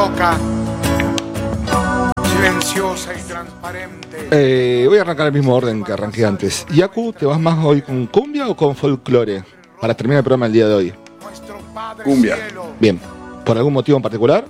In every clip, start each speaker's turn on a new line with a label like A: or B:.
A: boca, silenciosa y transparente.
B: Voy a arrancar el mismo orden que arranqué antes. Yaku, ¿te vas más hoy con cumbia o con folclore? Para terminar el programa el día de hoy.
C: Cumbia.
B: Bien. ¿Por algún motivo en particular?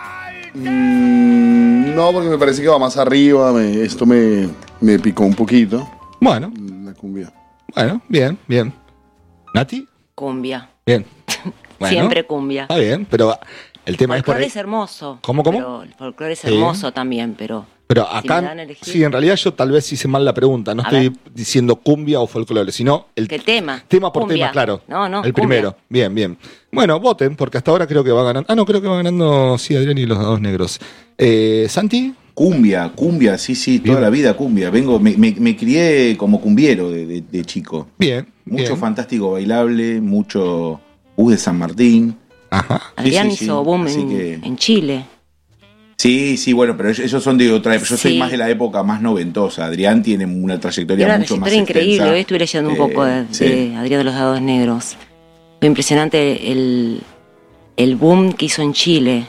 C: No, porque me parece que va más arriba. Esto me picó un poquito.
B: Bueno.
C: La cumbia.
B: Bueno, bien, bien. ¿Nati?
D: Cumbia.
B: Bien. Bueno,
D: siempre cumbia.
B: Está bien, pero el tema
D: El
B: es por
D: folclore
B: ahí.
D: es hermoso.
B: ¿Cómo?
D: Pero el folclore es hermoso también, pero
B: acá,
D: si me dan a elegir,
B: sí, en realidad yo tal vez hice mal la pregunta. No estoy diciendo cumbia o folclore, sino el
D: tema.
B: Tema por
D: Cumbia.
B: tema, claro.
D: No,
B: el
D: cumbia.
B: primero. Bien, bien. Bueno, voten, porque hasta ahora creo que va ganando. Ah, no, creo que va ganando, sí, Adrián y los dados negros. ¿Santi?
E: Cumbia, sí, toda la vida cumbia. Me crié como cumbiero de chico.
B: Bien.
E: Mucho
B: bien.
E: Fantástico Bailable, mucho de San Martín.
B: Ajá.
D: Adrián hizo boom en Chile.
E: Sí, bueno, pero ellos son de otra época. Yo soy más de la época más noventosa. Adrián tiene una trayectoria mucho más
D: increíble.
E: extensa.
D: Hoy estuve leyendo un poco de Adrián de los Dados Negros. Fue impresionante el boom que hizo en Chile.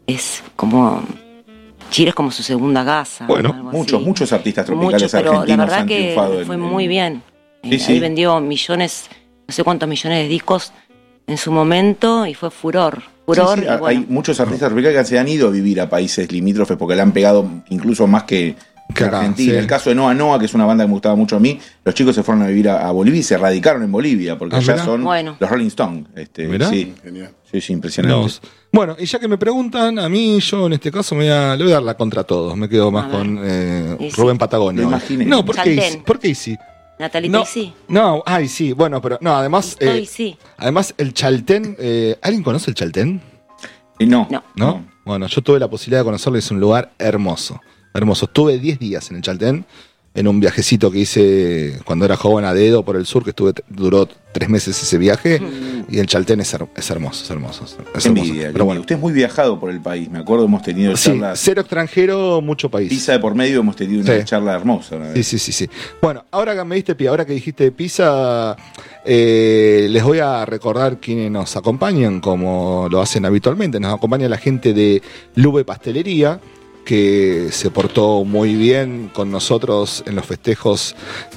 D: Chile es como su segunda casa.
B: Bueno,
E: muchos artistas tropicales
D: pero
E: argentinos
D: la verdad
E: han
D: que
E: triunfado.
D: fue muy bien.
E: Sí.
D: Ahí vendió millones, no sé cuántos millones de discos en su momento y fue furor.
E: Sí,
D: y bueno.
E: Hay muchos artistas tropicales que se han ido a vivir a países limítrofes porque le han pegado incluso más que Argentina.
B: Sí.
E: El caso de Noa Noa, que es una banda que me gustaba mucho a mí, los chicos se fueron a vivir a Bolivia y se radicaron en Bolivia porque allá
B: mirá.
E: son los Rolling Stones.
B: Mirá.
E: Sí,
C: Genial.
E: sí, impresionante.
B: Bueno, y ya que me preguntan, a mí yo en este caso le voy a dar la contra todos. Me quedo más con Rubén Patagonio.
E: Lo imaginé.
B: No, ¿por qué Easy?
D: Natalie
B: No,
D: Trixie.
B: no, sí, bueno, pero no, además además el Chaltén, ¿alguien conoce el Chaltén?
E: No.
B: ¿No? Bueno, yo tuve la posibilidad de conocerlo, es un lugar hermoso. Hermoso. Estuve 10 días en el Chaltén, en un viajecito que hice cuando era joven a dedo por el sur, que duró 3 meses ese viaje, y el Chaltén es hermoso. Es
E: Envidia.
B: Pero bueno.
E: Usted es muy viajado por el país, me acuerdo, hemos tenido charlas.
B: Cero extranjero, mucho país.
E: Pisa de por medio, hemos tenido una charla hermosa.
B: Sí. Bueno, ahora que me diste pie, ahora que dijiste de Pisa, les voy a recordar quienes nos acompañan, como lo hacen habitualmente. Nos acompaña la gente de Lube Pastelería, que se portó muy bien con nosotros en los festejos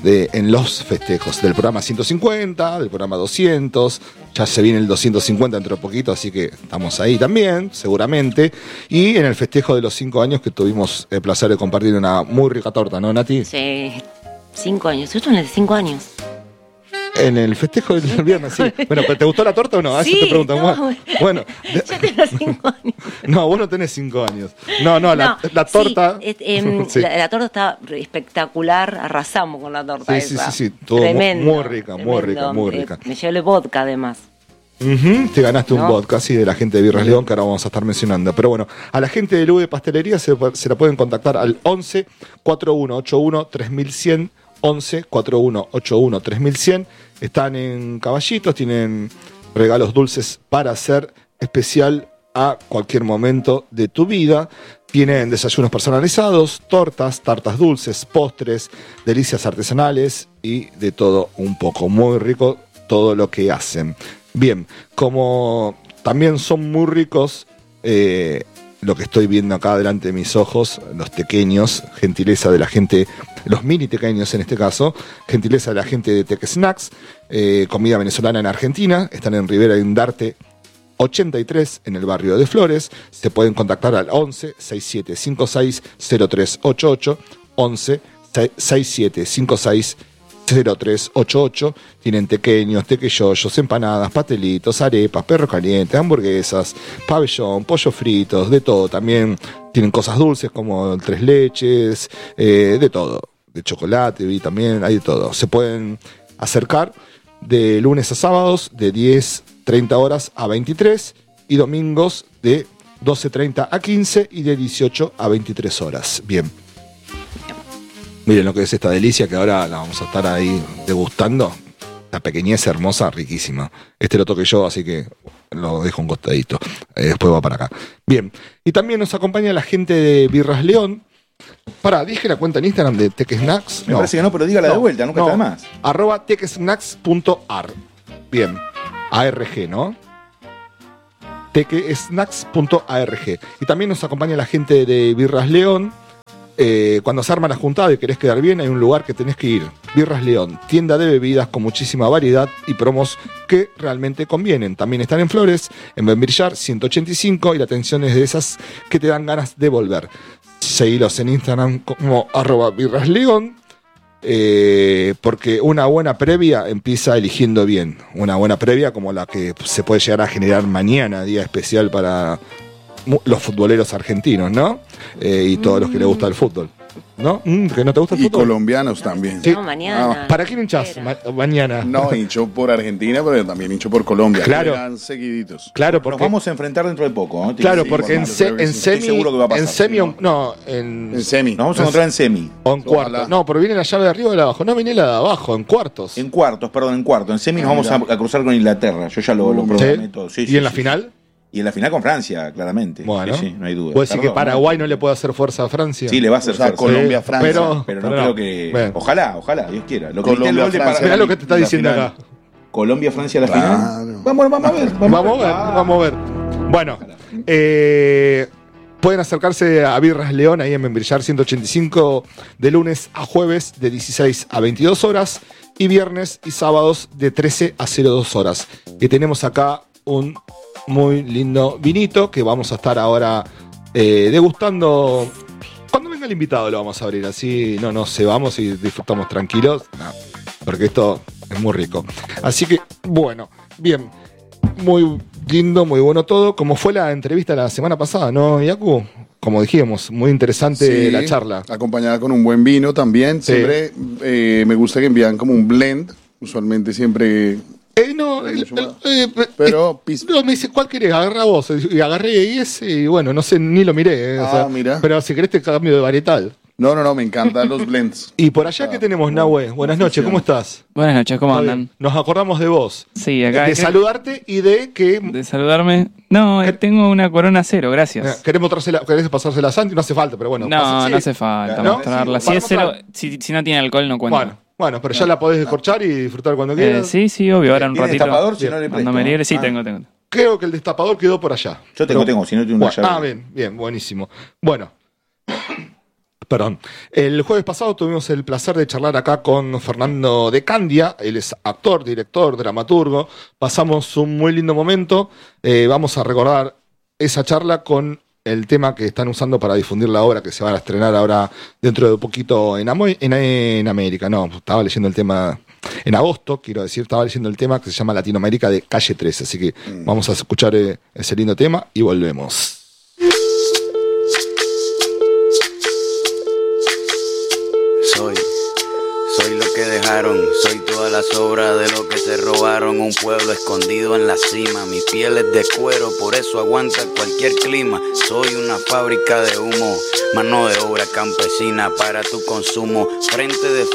B: del programa 150, del programa 200, ya se viene el 250 dentro de poquito, así que estamos ahí también, seguramente, y en el festejo de los 5 años que tuvimos el placer de compartir una muy rica torta, ¿no, Nati?
D: Sí, 5 años, esto es de 5 años.
B: En el festejo del viernes, sí. Bueno, ¿pero te gustó la torta o no?
D: Sí,
B: eso te preguntan.
D: no,
B: bueno,
D: yo tengo 5 años.
B: No, vos no tenés 5 años. No, la torta.
D: Sí, la torta está espectacular, arrasamos con la torta.
B: Sí,
D: esa.
B: sí. Todo
D: Tremendo,
B: muy rica.
D: Me llevé vodka además.
B: Te ganaste un vodka, sí, de la gente de Birras León, que ahora vamos a estar mencionando. Pero bueno, a la gente de Lube Pastelería se la pueden contactar al 11 4181 3100. 11 4181 3100. Están en Caballitos, tienen regalos dulces para hacer especial a cualquier momento de tu vida. Tienen desayunos personalizados, tortas, tartas dulces, postres, delicias artesanales y de todo un poco. Muy rico todo lo que hacen. Bien, como también son muy ricos lo que estoy viendo acá delante de mis ojos, los tequeños, gentileza de la gente, los mini tequeños en este caso, gentileza de la gente de Tech Snacks, comida venezolana en Argentina, están en Rivera Indarte 83 en el barrio de Flores. Se pueden contactar al 11 6756 0388, 11 6756 0388. Tienen tequeños, tequeyoyos, empanadas, pastelitos, arepas, perros calientes, hamburguesas, pabellón, pollos fritos, de todo. También tienen cosas dulces como el tres leches, de todo. De chocolate, vi también, hay de todo. Se pueden acercar de lunes a sábados de 10:30 horas a 23 y domingos de 12:30 a 15 y de 18 a 23 horas. Bien. Miren lo que es esta delicia que ahora la vamos a estar ahí degustando. La pequeñez hermosa, riquísima. Este lo toqué yo, así que lo dejo un costadito. Después va para acá. Bien. Y también nos acompaña la gente de Birras León. Dije la cuenta en Instagram de Tech Snacks.
E: Me parece que no, pero dígala de vuelta, nunca está de más.
B: @techsnacks.ar. Bien. ARG, ¿no? tequesnacks.org. Y también nos acompaña la gente de Birras León. Cuando se arma la juntada y querés quedar bien, hay un lugar que tenés que ir. Birras León, tienda de bebidas con muchísima variedad y promos que realmente convienen. También están en Flores, en Benvillar 185, y la atención es de esas que te dan ganas de volver. Seguilos en Instagram como @birrasleón, porque una buena previa empieza eligiendo bien. Una buena previa como la que se puede llegar a generar mañana, día especial para los futboleros argentinos, ¿no? Y todos los que les gusta el fútbol, ¿no? ¿Que no te gusta el
C: Y
B: fútbol?
C: colombianos también.
B: Sí.
D: No, mañana.
B: ¿Para quién hinchás mañana?
C: No, hincho por Argentina, pero también hincho por Colombia.
B: Claro.
C: Juegan seguiditos.
B: Claro,
E: Nos
B: porque
E: vamos a enfrentar dentro de poco, ¿no?
B: claro,
C: Sí,
B: porque
C: bueno, creo que
B: en
C: sí.
B: semi,
E: Estoy seguro que va a pasar,
B: en semi,
E: sí, ¿no?
B: no, en
C: En semi.
E: Nos vamos a encontrar en semi.
B: o en cuartos.
C: Ojalá.
B: No, pero viene la llave de arriba o de abajo. No, viene la de abajo, en cuartos.
E: En cuartos, perdón, en cuartos. En semi nos vamos a cruzar con Inglaterra. Yo ya lo
B: ¿Sí?
E: programé todo. Sí,
B: ¿Y
E: sí,
B: en la
E: sí,
B: final?
E: sí. Y en la final con Francia, claramente.
B: Bueno,
E: Sí, no hay duda.
B: ¿puede decir que
E: Perdón,
B: Paraguay no le puede hacer fuerza a Francia?
E: Sí, le va a hacer
C: O sea,
E: fuerza.
C: Colombia, Francia.
E: Pero no
B: pero
E: creo que.
B: Bueno.
E: Ojalá, Dios quiera. Lo que
C: Colombia,
E: grité el gol de
C: Francia.
B: Mirá lo que te está
C: La
B: diciendo
C: final.
B: acá.
E: Colombia, Francia, la
C: Claro.
E: final. Vamos a ver.
B: Vamos a ver. Bueno, pueden acercarse a Birras León, ahí en Membrillar 185, de lunes a jueves de 16 a 22 horas y viernes y sábados de 13 a 02 horas. Y tenemos acá un muy lindo vinito que vamos a estar ahora degustando. Cuando venga el invitado lo vamos a abrir, así no nos cebamos y disfrutamos tranquilos. No, porque esto es muy rico. Así que, bueno, bien. Muy lindo, muy bueno todo. Como fue la entrevista la semana pasada, ¿no, Yaku? Como dijimos, muy interesante
C: Sí,
B: la charla.
C: Acompañada con un buen vino también.
B: Sí.
C: Siempre me gusta que envían como un blend. Usualmente siempre.
B: No,
C: Pero
B: no, me dice, ¿cuál querés? Agarra vos. Y agarré ese y bueno, no sé, ni lo miré.
C: Mira.
B: Pero si querés te cambio de varietal.
C: No, me encantan los blends.
B: Y por allá, ¿qué tenemos, Nahue? Buenas noches, ¿cómo estás?
F: Buenas noches, ¿cómo
B: ¿Todo
F: andan?
B: bien? Nos acordamos de vos.
F: Sí, acá.
B: De saludarte y de que
F: De saludarme. No, tengo una corona cero, gracias.
B: querés pasársela a Santi, no hace falta, pero bueno.
F: No,
B: sí.
F: no hace falta
B: ¿No?
F: mostrarla.
B: Sí,
F: Si,
B: para
F: es cero,
B: mostrar.
F: si no tiene alcohol, no cuenta.
B: Bueno, pero ya la podés descorchar y disfrutar cuando quieras.
F: Sí, obvio, ahora un
E: ¿Tiene
F: ratito.
E: destapador? Si no le
F: Cuando
E: presto.
F: me libre, sí,
E: Ah.
F: tengo.
B: Creo que el destapador quedó por allá.
E: Yo tengo, si no tengo una llave.
B: Bien, buenísimo. Bueno, perdón. El jueves pasado tuvimos el placer de charlar acá con Fernando de Candia. Él es actor, director, dramaturgo. Pasamos un muy lindo momento. Vamos a recordar esa charla con el tema que están usando para difundir la obra que se va a estrenar ahora dentro de poquito en América. No, estaba leyendo el tema en agosto, quiero decir, estaba leyendo el tema que se llama Latinoamérica de Calle 13. Así que vamos a escuchar ese lindo tema y volvemos.
G: Soy lo que dejaron, soy todas las obras de lo que se robaron. Un pueblo escondido en la cima, mi piel es de cuero, por eso aguanta cualquier clima. Soy una fábrica de humo, mano de obra campesina para tu consumo. Frente de